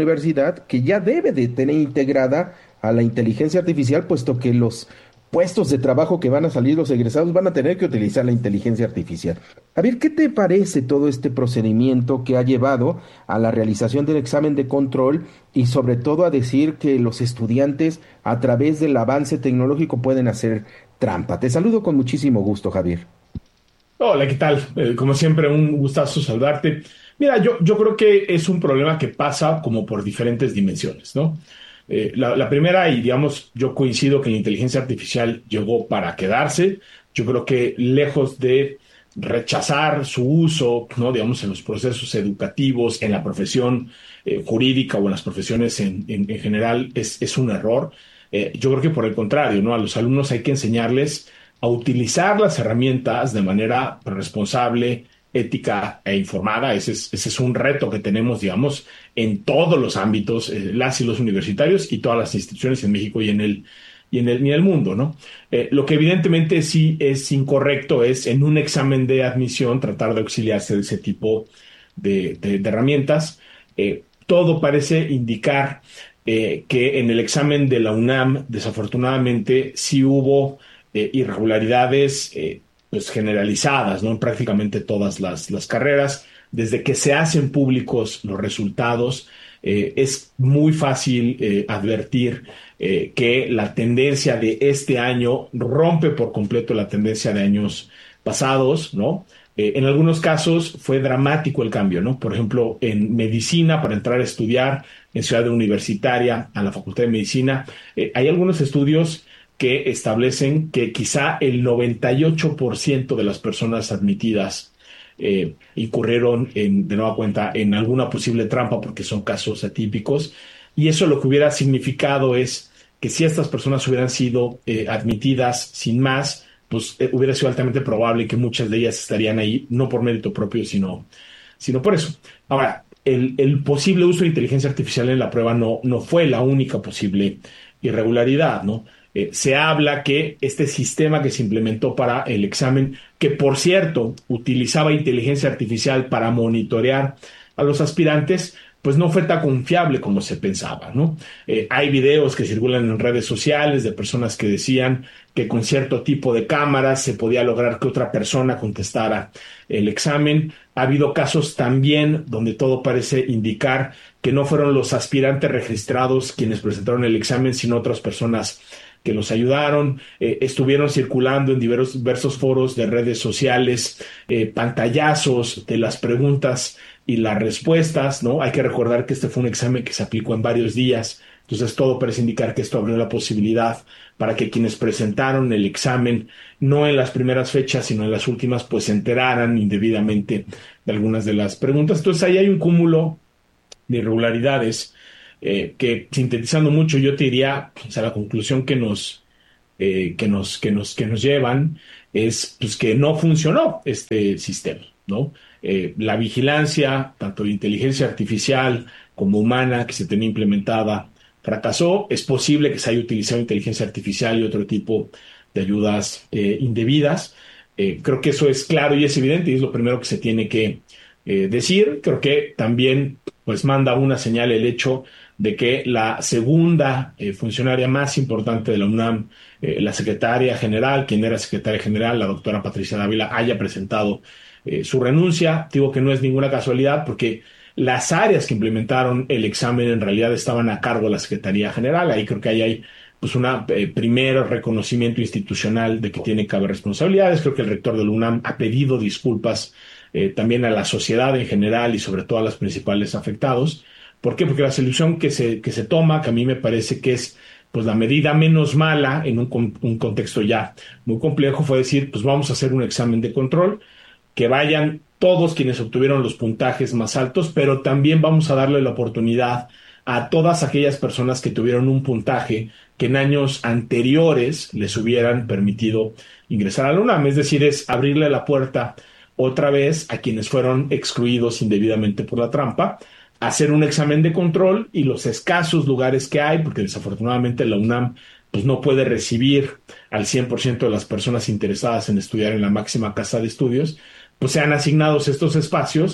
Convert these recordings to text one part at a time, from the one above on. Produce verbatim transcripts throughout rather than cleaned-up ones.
universidad que ya debe de tener integrada a la inteligencia artificial, puesto que los puestos de trabajo que van a salir los egresados van a tener que utilizar la inteligencia artificial. A ver, ¿qué te parece todo este procedimiento que ha llevado a la realización del examen de control y sobre todo a decir que los estudiantes a través del avance tecnológico pueden hacer trampa? Te saludo con muchísimo gusto, Javier. Hola, ¿qué tal? Eh, como siempre, un gustazo saludarte. Mira, yo, yo creo que es un problema que pasa como por diferentes dimensiones, ¿no? Eh, la, la primera, y digamos, yo coincido que la inteligencia artificial llegó para quedarse. Yo creo que lejos de rechazar su uso, ¿no? Digamos, en los procesos educativos, en la profesión eh, jurídica o en las profesiones en, en- en general, es, es un error. Eh, yo creo que por el contrario, ¿no? A los alumnos hay que enseñarles a utilizar las herramientas de manera responsable, ética e informada. Ese es, ese es un reto que tenemos, digamos, en todos los ámbitos, eh, las y los universitarios y todas las instituciones en México y en el, y en el, y en el mundo, ¿no? Eh, lo que evidentemente sí es incorrecto es en un examen de admisión tratar de auxiliarse de ese tipo de, de- de herramientas. Eh, todo parece indicar eh, que en el examen de la UNAM, desafortunadamente, sí hubo eh, irregularidades eh, pues generalizadas, ¿no? En prácticamente todas las, las carreras. Desde que se hacen públicos los resultados, eh, es muy fácil eh, advertir eh, que la tendencia de este año rompe por completo la tendencia de años pasados, ¿no? Eh, en algunos casos fue dramático el cambio, ¿no? Por ejemplo, en medicina, para entrar a estudiar en Ciudad Universitaria, a la Facultad de Medicina, eh, hay algunos estudios que establecen que quizá el noventa y ocho por ciento de las personas admitidas eh, incurrieron en, de nueva cuenta en alguna posible trampa porque son casos atípicos. Y eso lo que hubiera significado es que si estas personas hubieran sido eh, admitidas sin más, pues eh, hubiera sido altamente probable que muchas de ellas estarían ahí, no por mérito propio, sino, sino por eso. Ahora, el, el posible uso de inteligencia artificial en la prueba no, no fue la única posible irregularidad, ¿no? Eh, se habla que este sistema que se implementó para el examen, que por cierto utilizaba inteligencia artificial para monitorear a los aspirantes, pues no fue tan confiable como se pensaba, ¿no? Eh, hay videos que circulan en redes sociales de personas que decían que con cierto tipo de cámaras se podía lograr que otra persona contestara el examen. Ha habido casos también donde todo parece indicar que no fueron los aspirantes registrados quienes presentaron el examen, sino otras personas que los ayudaron. Eh, estuvieron circulando en diversos, diversos foros de redes sociales eh, pantallazos de las preguntas y las respuestas, ¿no? Hay que recordar que este fue un examen que se aplicó en varios días, entonces todo parece indicar que esto abrió la posibilidad para que quienes presentaron el examen, no en las primeras fechas, sino en las últimas, pues se enteraran indebidamente de algunas de las preguntas. Entonces ahí hay un cúmulo de irregularidades eh, que, sintetizando mucho, yo te diría, pues, a la conclusión que nos, eh, que nos, que nos, que nos llevan es pues, que no funcionó este sistema, ¿no? Eh, la vigilancia, tanto de inteligencia artificial como humana, que se tenía implementada, fracasó. Es posible que se haya utilizado inteligencia artificial y otro tipo de ayudas eh, indebidas. Eh, creo que eso es claro y es evidente y es lo primero que se tiene que eh, decir. Creo que también pues manda una señal el hecho de que la segunda eh, funcionaria más importante de la UNAM, eh, la secretaria general, quien era secretaria general, la doctora Patricia Dávila, haya presentado eh, su renuncia. Digo que no es ninguna casualidad porque las áreas que implementaron el examen en realidad estaban a cargo de la Secretaría General. Ahí creo que ahí hay pues un eh, primer reconocimiento institucional de que tiene que haber responsabilidades. Creo que el rector de la UNAM ha pedido disculpas eh, también a la sociedad en general y sobre todo a los principales afectados. ¿Por qué? Porque la solución que se, que se toma, que a mí me parece que es pues la medida menos mala en un, con- un contexto ya muy complejo, fue decir, pues vamos a hacer un examen de control, que vayan todos quienes obtuvieron los puntajes más altos, pero también vamos a darle la oportunidad a todas aquellas personas que tuvieron un puntaje que en años anteriores les hubieran permitido ingresar a la UNAM. Es decir, es abrirle la puerta otra vez a quienes fueron excluidos indebidamente por la trampa, hacer un examen de control y los escasos lugares que hay, porque desafortunadamente la UNAM pues no puede recibir al cien por ciento de las personas interesadas en estudiar en la máxima casa de estudios, pues sean asignados estos espacios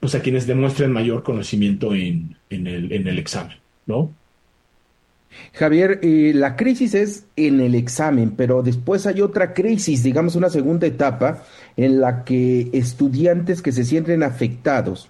pues a quienes demuestren mayor conocimiento en, en el, en el examen, ¿no? Javier, eh, la crisis es en el examen, pero después hay otra crisis, digamos una segunda etapa, en la que estudiantes que se sienten afectados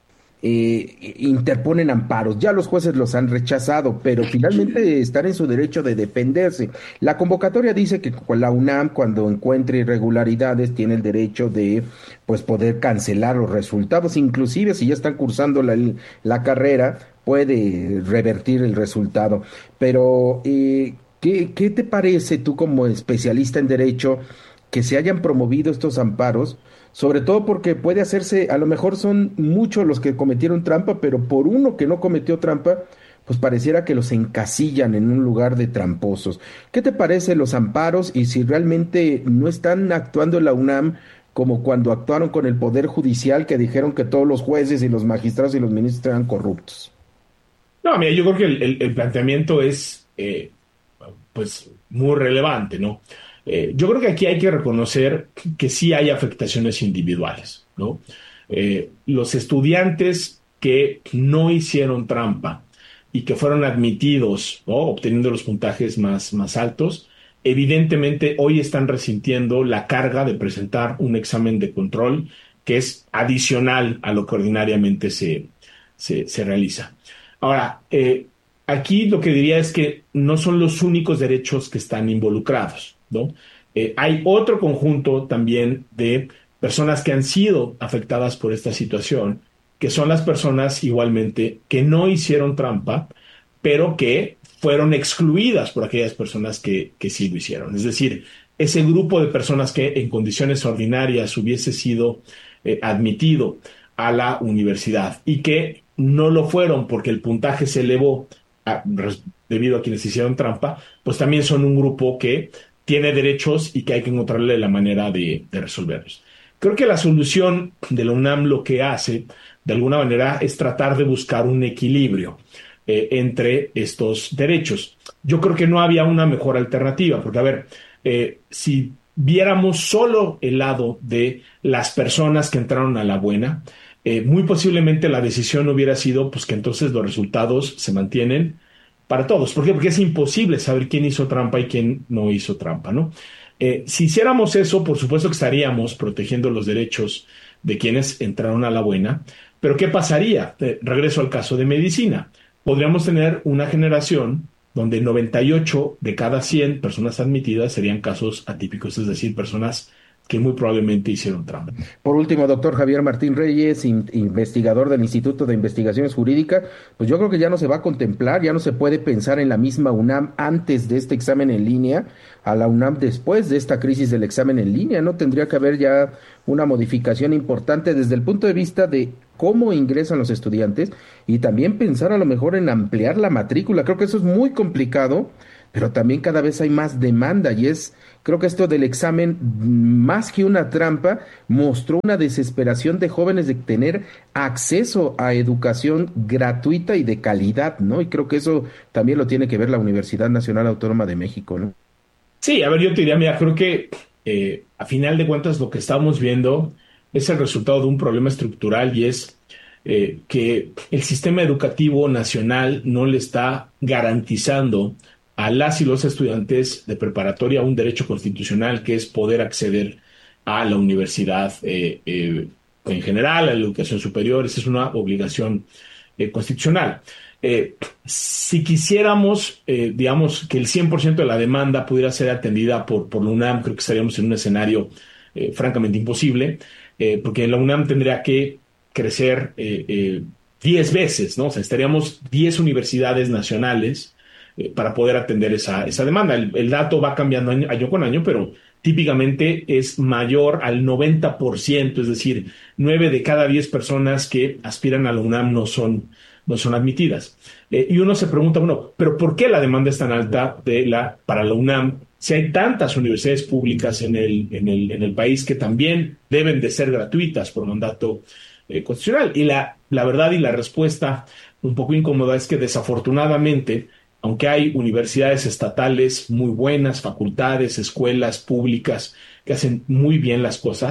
eh, interponen amparos. Ya los jueces los han rechazado, pero finalmente están en su derecho de defenderse. La convocatoria dice que cu- la UNAM, cuando encuentre irregularidades, tiene el derecho de, pues, poder cancelar los resultados. Inclusive, si ya están cursando la, la carrera, puede revertir el resultado. Pero, eh, ¿qué, qué te parece tú como especialista en derecho que se hayan promovido estos amparos? Sobre todo porque puede hacerse, a lo mejor son muchos los que cometieron trampa, pero por uno que no cometió trampa, pues pareciera que los encasillan en un lugar de tramposos. ¿Qué te parece los amparos y si realmente no están actuando en la UNAM como cuando actuaron con el Poder Judicial, que dijeron que todos los jueces y los magistrados y los ministros eran corruptos? No, mira, yo creo que el, el- el planteamiento es eh, pues muy relevante, ¿no? Eh, yo creo que aquí hay que reconocer que sí hay afectaciones individuales, ¿no? Eh, los estudiantes que no hicieron trampa y que fueron admitidos, ¿no? Obteniendo los puntajes más, más altos, evidentemente hoy están resintiendo la carga de presentar un examen de control que es adicional a lo que ordinariamente se, se, se realiza. Ahora, eh, aquí lo que diría es que no son los únicos derechos que están involucrados, ¿no? Eh, hay otro conjunto también de personas que han sido afectadas por esta situación, que son las personas igualmente que no hicieron trampa, pero que fueron excluidas por aquellas personas que, que sí lo hicieron. Es decir, ese grupo de personas que en condiciones ordinarias hubiese sido eh, admitido a la universidad y que no lo fueron porque el puntaje se elevó a- res- debido a quienes hicieron trampa, pues también son un grupo que tiene derechos y que hay que encontrarle la manera de, de resolverlos. Creo que la solución de la UNAM lo que hace, de alguna manera, es tratar de buscar un equilibrio eh, entre estos derechos. Yo creo que no había una mejor alternativa, porque, a ver, eh, si viéramos solo el lado de las personas que entraron a la buena, eh, muy posiblemente la decisión hubiera sido pues que entonces los resultados se mantienen para todos. ¿Por qué? Porque es imposible saber quién hizo trampa y quién no hizo trampa, ¿no? Eh, si hiciéramos eso, por supuesto que estaríamos protegiendo los derechos de quienes entraron a la buena, pero ¿qué pasaría? Eh, regreso al caso de medicina. Podríamos tener una generación donde noventa y ocho de cada cien personas admitidas serían casos atípicos, es decir, personas que muy probablemente hicieron trampa. Por último, doctor Javier Martín Reyes, in- investigador del Instituto de Investigaciones Jurídicas, pues yo creo que ya no se va a contemplar, ya no se puede pensar en la misma UNAM antes de este examen en línea, a la UNAM después de esta crisis del examen en línea, ¿no? Tendría que haber ya una modificación importante desde el punto de vista de cómo ingresan los estudiantes y también pensar a lo mejor en ampliar la matrícula. Creo que eso es muy complicado, pero también cada vez hay más demanda y es, creo que esto del examen, más que una trampa, mostró una desesperación de jóvenes de tener acceso a educación gratuita y de calidad, ¿no? Y creo que eso también lo tiene que ver la Universidad Nacional Autónoma de México, ¿no? Sí, a ver, yo te diría, mira, creo que eh, a final de cuentas lo que estamos viendo es el resultado de un problema estructural y es eh, que el sistema educativo nacional no le está garantizando a las y los estudiantes de preparatoria un derecho constitucional que es poder acceder a la universidad eh, eh, en general, a la educación superior. Esa es una obligación eh, constitucional. Eh, si quisiéramos, eh, digamos, que el cien por ciento de la demanda pudiera ser atendida por, por la UNAM, creo que estaríamos en un escenario eh, francamente imposible, eh, porque la UNAM tendría que crecer eh, eh, diez veces, ¿no? O sea, estaríamos diez universidades nacionales eh, para poder atender esa, esa demanda. El, el dato va cambiando año, año con año, pero típicamente es mayor al noventa por ciento, es decir, nueve de cada diez personas que aspiran a la UNAM no son no son admitidas. Eh, y uno se pregunta, bueno, ¿pero por qué la demanda es tan alta de la, para la UNAM si hay tantas universidades públicas en el, en el, en el país que también deben de ser gratuitas por mandato eh, constitucional? Y la, la verdad y la respuesta un poco incómoda es que desafortunadamente, aunque hay universidades estatales muy buenas, facultades, escuelas públicas que hacen muy bien las cosas,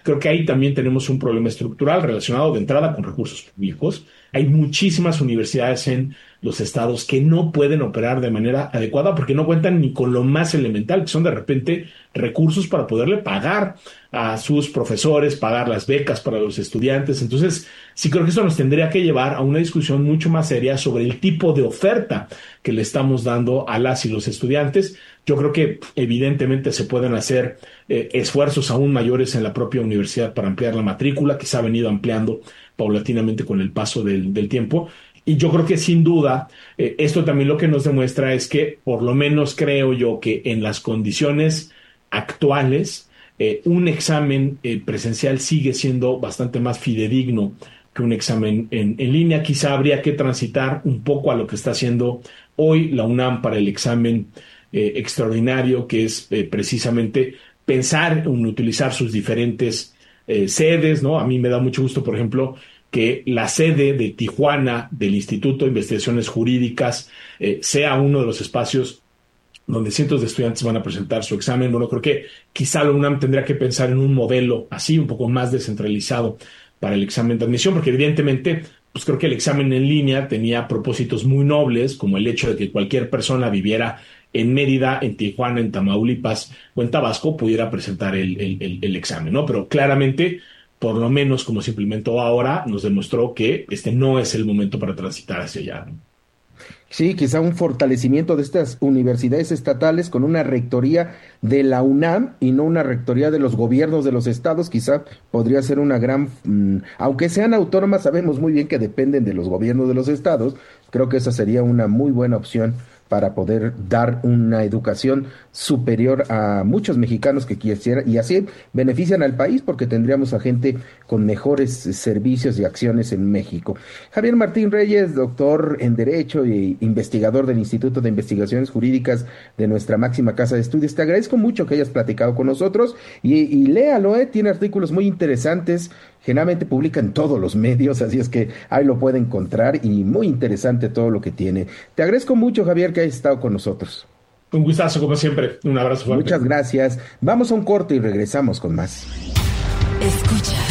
Creo que ahí también tenemos un problema estructural relacionado de entrada con recursos públicos. Hay muchísimas universidades en los estados que no pueden operar de manera adecuada porque no cuentan ni con lo más elemental, que son de repente recursos para poderle pagar a sus profesores, pagar las becas para los estudiantes. Entonces, sí creo que eso nos tendría que llevar a una discusión mucho más seria sobre el tipo de oferta que le estamos dando a las y los estudiantes. Yo creo que evidentemente se pueden hacer eh, esfuerzos aún mayores en la propia universidad para ampliar la matrícula, que se ha venido ampliando paulatinamente con el paso del, del tiempo. Y yo creo que sin duda, eh, esto también lo que nos demuestra es que, por lo menos creo yo, que en las condiciones actuales, eh, un examen eh, presencial sigue siendo bastante más fidedigno que un examen en, en línea. Quizá habría que transitar un poco a lo que está haciendo hoy la UNAM para el examen eh, extraordinario, que es eh, precisamente pensar en utilizar sus diferentes eh, sedes, ¿no? A mí me da mucho gusto, por ejemplo, que la sede de Tijuana del Instituto de Investigaciones Jurídicas eh, sea uno de los espacios donde cientos de estudiantes van a presentar su examen. Bueno, creo que quizá la UNAM tendría que pensar en un modelo así, un poco más descentralizado para el examen de admisión, porque evidentemente, pues creo que el examen en línea tenía propósitos muy nobles, como el hecho de que cualquier persona viviera en Mérida, en Tijuana, en Tamaulipas o en Tabasco pudiera presentar el, el, el, el examen, ¿no? Pero claramente, por lo menos como se implementó ahora, nos demostró que este no es el momento para transitar hacia allá, ¿no? Sí, quizá un fortalecimiento de estas universidades estatales con una rectoría de la UNAM y no una rectoría de los gobiernos de los estados, quizá podría ser una gran, mm, aunque sean autónomas, sabemos muy bien que dependen de los gobiernos de los estados, creo que esa sería una muy buena opción para poder dar una educación superior a muchos mexicanos que quisieran, y así benefician al país porque tendríamos a gente con mejores servicios y acciones en México. Javier Martín Reyes, doctor en Derecho e investigador del Instituto de Investigaciones Jurídicas de nuestra máxima casa de estudios, te agradezco mucho que hayas platicado con nosotros y, y léalo, ¿eh? Tiene artículos muy interesantes, generalmente publica en todos los medios, así es que ahí lo puede encontrar y muy interesante todo lo que tiene. Te agradezco mucho, Javier, que hayas estado con nosotros. Un gustazo, como siempre. Un abrazo fuerte. Muchas gracias. Vamos a un corte y regresamos con más. Escucha.